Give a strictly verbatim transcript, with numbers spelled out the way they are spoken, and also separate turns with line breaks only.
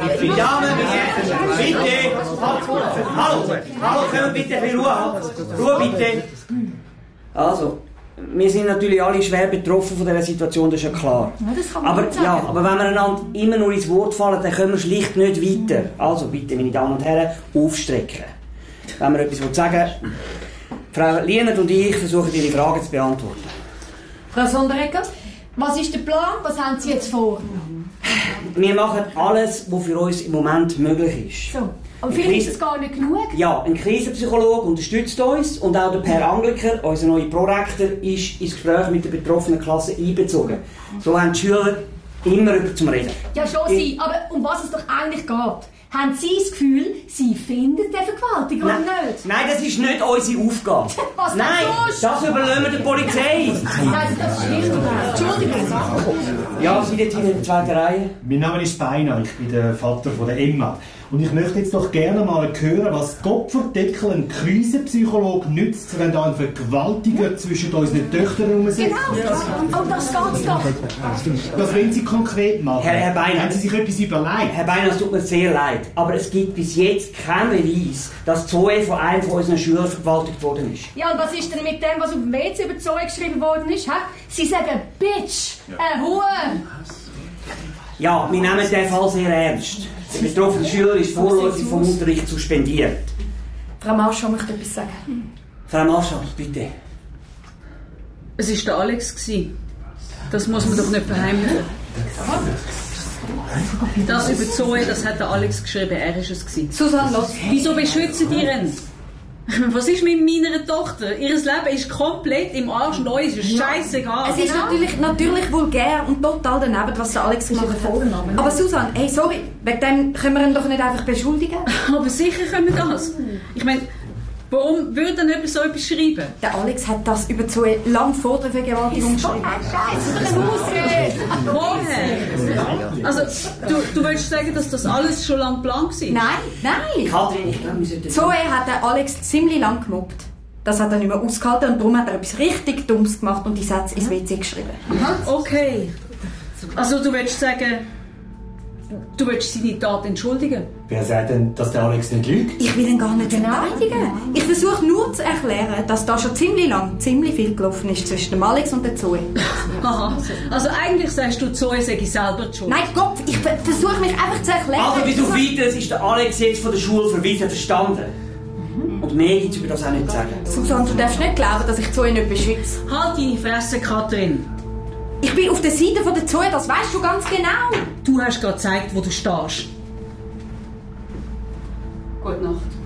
Damen, bitte! Hallo! Hallo, können wir bitte ein bisschen Ruhe haben? Ruhe, bitte! Also, wir sind natürlich alle schwer betroffen von dieser Situation, das ist ja klar.
Ja, das kann man
aber,
nicht sagen.
ja, aber wenn wir einander immer nur ins Wort fallen, dann können wir schlicht nicht weiter. Also bitte, meine Damen und Herren, aufstrecken. Wenn wir etwas sagen wollen. Frau Lienert und ich versuchen, Ihre Fragen zu beantworten.
Frau Sonderegger, was ist der Plan? Was haben Sie jetzt vor?
Wir machen alles, was für uns im Moment möglich ist.
So. Aber vielleicht ist es gar nicht genug.
Ja, ein Krisenpsychologe unterstützt uns und auch der Per Angliker, unser neuer Prorektor, ist ins Gespräch mit der betroffenen Klasse einbezogen. So haben die Schüler immer über zum Reden.
Ja, schon Sie, aber um was es doch eigentlich geht. Haben Sie das Gefühl, Sie finden den Vergewaltiger oder nicht?
Nein, das ist nicht unsere Aufgabe.
Was
Nein,
sonst?
das überlassen wir der Polizei.
Nein, das ist richtig. Entschuldigung.
Ja, Sie dort in der zweiten Reihe.
Mein Name ist Beiner, ich bin der Vater von der Emma. Und ich möchte jetzt doch gerne mal hören, was Gottverdeckel ein Krisenpsychologe nützt, wenn da ein Vergewaltiger zwischen unseren Töchtern rumsitzt.
Genau, oh, das geht's doch.
Was wollen Sie konkret machen?
Herr, Herr Beiner.
Haben Sie sich etwas überlegt?
Herr Beiner, es tut mir sehr leid, aber es gibt bis jetzt keinen Beweis, dass Zoe von einem von unseren Schülern vergewaltigt worden ist.
Ja, und was ist denn mit dem, was auf dem W C über Zoe geschrieben worden ist? He? Sie sagen Bitch, ein Huhn.
Ja, wir nehmen den Fall sehr ernst. Der betroffene Schüler ist vorläufig vom Unterricht suspendiert.
Frau Marschall möchte etwas sagen.
Frau Marschall, bitte.
Es war der Alex. Das muss man doch nicht verheimlichen. Das über Zoe, das hat der Alex geschrieben, er war es.
Susanne, los.
Wieso beschützen die ihn? Was ist mit meiner Tochter? Ihr Leben ist komplett im Arsch und uns ist scheißegal.
Es ist natürlich, natürlich vulgär und total daneben, was der Alex gemacht hat. Aber Susanne, hey, sorry, wegen dem können wir ihn doch nicht einfach beschuldigen?
Aber sicher können wir das. Ich meine, warum würde dann jemand so etwas schreiben?
Der Alex hat das über zwei lang vor der Vergewaltigung geschrieben.
Woher? Also, du, du willst sagen, dass das alles schon lange geplant war?
Nein, nein.
Katrin, ich glaube, wir sollten...
Zoe hat den Alex ziemlich lang gemobbt. Das hat er nicht mehr ausgehalten und darum hat er etwas richtig Dummes gemacht und die Sätze ins W C geschrieben.
Okay. Also du willst sagen, du willst seine Tat entschuldigen?
Wer sagt denn, dass der Alex nicht lügt?
Ich will ihn gar nicht verteidigen. Ich versuche nur zu erklären, dass da schon ziemlich lang ziemlich viel gelaufen ist zwischen dem Alex und der Zoe.
Aha. Also eigentlich sagst du, Zoe sei selber die Schuld.
Nein, Gott, ich ver- versuche mich einfach zu erklären.
Also bis auf Weiteres ist der Alex jetzt von der Schule verwiesen verstanden. Und mehr gibt es über das auch nicht zu sagen.
Susanne, du darfst nicht glauben, dass ich Zoe nicht beschütze.
Halt deine Fresse, Katrin.
Ich bin auf der Seite von der Zoe, das weißt du ganz genau.
Du hast gerade gezeigt, wo du stehst. Gute Nacht.